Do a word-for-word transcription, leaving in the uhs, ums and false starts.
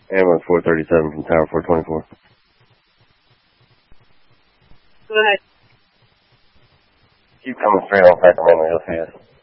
Ambulance four thirty-seven from Tower four twenty-four. Go ahead. Keep coming straight on Sacramento, you'll see us.